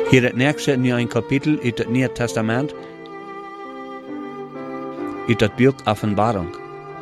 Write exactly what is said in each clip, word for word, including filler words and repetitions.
Hier het nächste nu een kapitel uit het Nieuwe Testament, uit het boek Offenbarung.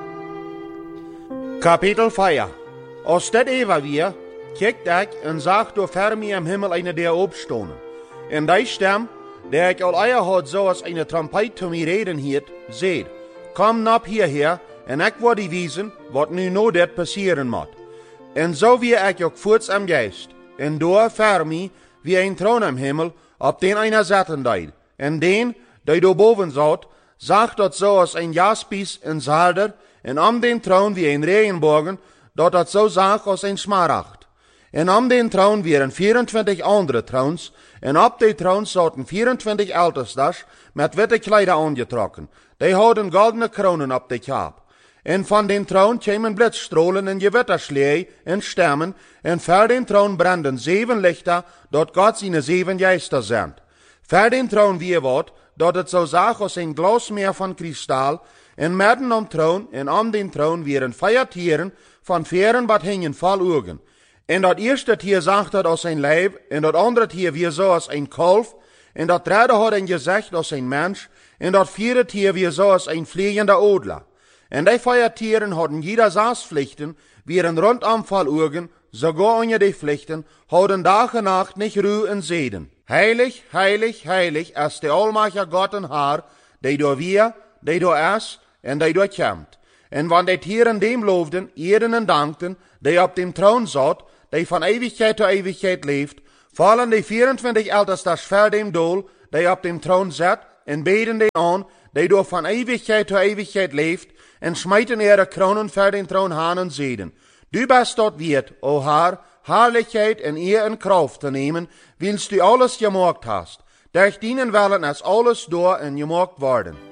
Kapitel vier. Als dit even weer, kijkt ik en zag door ver mij im Himmel eine der opstonen. En die stem, der ik al eier had zoals eine trompet te mij reden hiet, zeid, kom nap hierher, en ik word die wijzen, wat nu no dit passieren moet. En zo wie ik ook voorts am geest, en door ver mij, wie een troon am Himmel, op den einer zetten deed. En den, die door boven zat, zag dat zoals een jaspis en zalder, en om den troon wie een regenbogen, dat dat zo zag als een smaragd. En om den troon waren vierentwintig andere troons, en op die troons zaten vierentwintig ältestas met witte kleider aangetrokken. Die hadden goldene kronen op de kap. En van den troon kwamen blitzstrolen en gewitterslee en stemmen, en voor den troon branden zeven lichter, dat God zijn zeven geesten zendt. Voor den troon wie wat, dat het zo zag als een glasmeer van kristal, en midden om troon en om den troon waren vier tieren van veren wat hingen vol ogen. En dat eerste tier zag dat als een lijf, en dat andere tier weer zo als een kalf, en dat derde had een gezicht als een mens, en dat vierde tier weer zo als een vliegende odler. En die vier tieren hadden jeder zes vlichten, waren rondom vol ogen, sogar onder die vlichten, hadden dag en nacht niet ruhe en zeden. Heilig, heilig, heilig is de Almachtige God en Haar, die door wir, die door is, en die door komt. En wanneer die tieren dem loofden, eren en dankten, die op dem troon zat, die van eeuwigheid tot eeuwigheid leeft, vallen die vierentwintig ältestas voor dem doel, die op dem troon zit, en beden die aan, die door van eeuwigheid tot eeuwigheid leeft, en smijten ihre kronen voor den troon aan en zeden. Du bist dort wert, o Haar, Herrlichkeit en eer en kracht te nemen, wils du alles gemaakt hast. Durch dienen willen is alles door en gemaakt worden.